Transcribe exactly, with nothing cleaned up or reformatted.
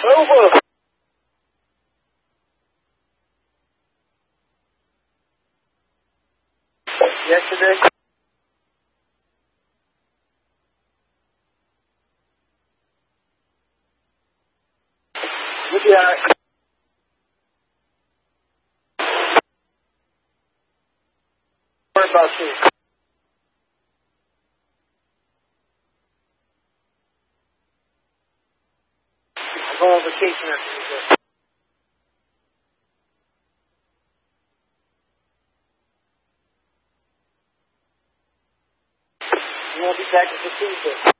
Over. Yesterday. We'll be alright. Worry about you. I'm going on vacation after this. You won't be back until Tuesday.